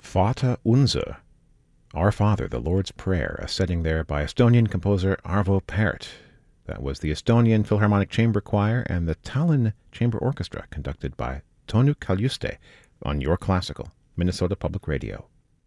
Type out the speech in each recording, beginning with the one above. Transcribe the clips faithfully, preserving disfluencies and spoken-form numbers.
Vater Unser, Our Father, the Lord's Prayer, a setting there by Estonian composer Arvo Pärt. That was the Estonian Philharmonic Chamber Choir and the Tallinn Chamber Orchestra, conducted by Tõnu Kaljuste on Your Classical, Minnesota Public Radio.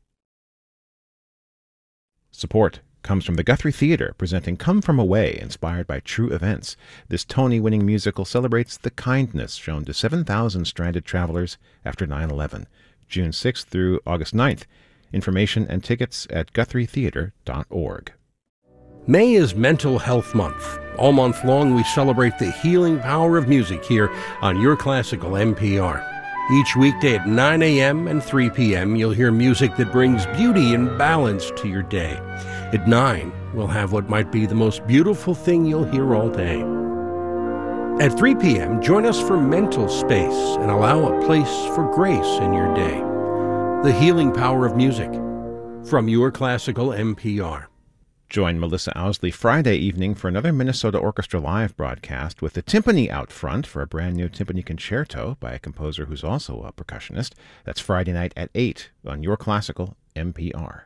Support comes from the Guthrie Theatre, presenting Come From Away, inspired by true events. This Tony-winning musical celebrates the kindness shown to seven thousand stranded travelers after nine eleven, June sixth through August ninth. Information and tickets at guthrie theatre dot org. May is Mental Health Month. All month long, we celebrate the healing power of music here on Your Classical M P R. Each weekday at nine a.m. and three p.m., you'll hear music that brings beauty and balance to your day. At nine, we'll have what might be the most beautiful thing you'll hear all day. At three p.m., join us for Mental Space and allow a place for grace in your day. The healing power of music from Your Classical M P R. Join Melissa Owsley Friday evening for another Minnesota Orchestra Live broadcast with the timpani out front for a brand new timpani concerto by a composer who's also a percussionist. That's Friday night at eight on Your Classical M P R.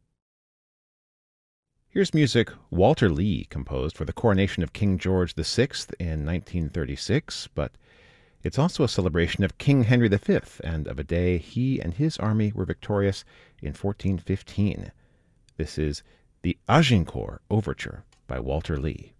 Here's music Walter Lee composed for the coronation of King George the Sixth in nineteen thirty-six, but it's also a celebration of King Henry the Fifth and of a day he and his army were victorious in fourteen fifteen. This is the Agincourt Overture by Walter Lee.